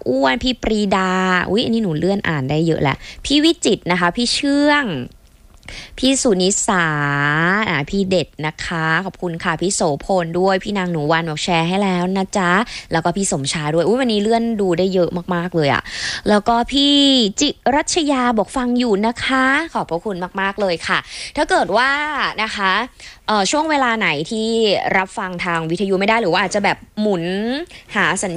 อ้วนพี่ปรีดาอุ๊ยอันนี้หนูเลื่อนอ่านได้เยอะแหละพี่วิจิตรนะคะพี่เชื่องพี่สุนิสาพี่เด็ดนะคะขอบคุณค่ะพี่โสพลด้วยพี่นางหนูวันบอกแชร์ให้แล้วนะจ๊ะแล้วก็พี่สมชายด้วยอุ๊ยวันนี้เลื่อนดูได้เยอะมากๆเลยอะแล้วก็พี่จิรัชยาบอกฟังอยู่นะคะขอบพระคุณมากๆเลยค่ะถ้าเกิดว่านะคะช่วงเวลาไหนที่รับฟังทางวิทยุไม่ได้หรือว่าอาจจะแบบหมุนหาสัญ